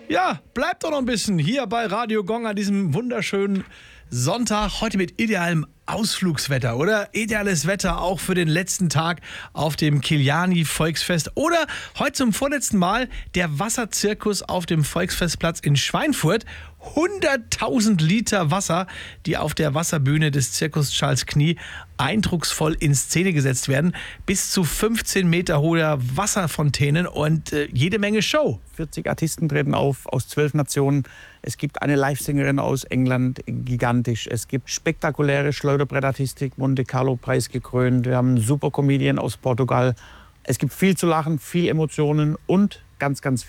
Ja, bleibt doch noch ein bisschen hier bei Radio Gong an diesem wunderschönen Sonntag. Heute mit idealem Ausflugswetter, oder? Ideales Wetter auch für den letzten Tag auf dem Kiliani Volksfest. Oder heute zum vorletzten Mal der Wasserzirkus auf dem Volksfestplatz in Schweinfurt. 100.000 Liter Wasser, die auf der Wasserbühne des Zirkus Charles Knie eindrucksvoll in Szene gesetzt werden. Bis zu 15 Meter hoher Wasserfontänen und jede Menge Show. 40 Artisten treten auf aus 12 Nationen. Es gibt eine Livesängerin aus England, gigantisch. Es gibt spektakuläre Schleuderbrettartistik, Monte Carlo preisgekrönt. Wir haben einen super Comedian aus Portugal. Es gibt viel zu lachen, viel Emotionen und ganz, ganz